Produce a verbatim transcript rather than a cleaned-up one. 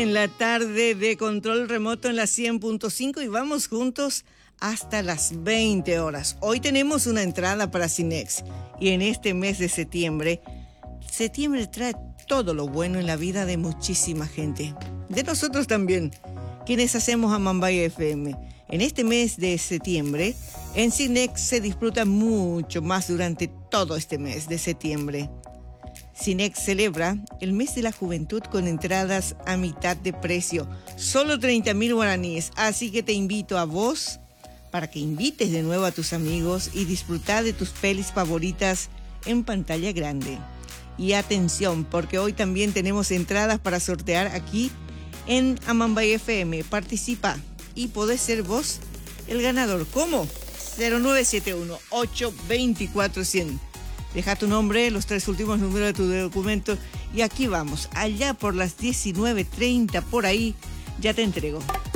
En la tarde de Control Remoto en la cien punto cinco y vamos juntos hasta las veinte horas. Hoy tenemos una entrada para Cinex y en este mes de septiembre, septiembre trae todo lo bueno en la vida de muchísima gente. De nosotros también, quienes hacemos Amambay F M. En este mes de septiembre, en Cinex se disfruta mucho más durante todo este mes de septiembre. Cinex celebra el mes de la juventud con entradas a mitad de precio, solo treinta mil guaraníes. Así que te invito a vos para que invites de nuevo a tus amigos y disfrutar de tus pelis favoritas en pantalla grande. Y atención, porque hoy también tenemos entradas para sortear aquí en Amambay F M. Participa y podés ser vos el ganador. ¿Cómo? cero nueve siete uno, ocho dos cuatro, cero cero. Deja tu nombre, los tres últimos números de tu documento y aquí vamos. Allá por las diecinueve treinta, por ahí, ya te entrego.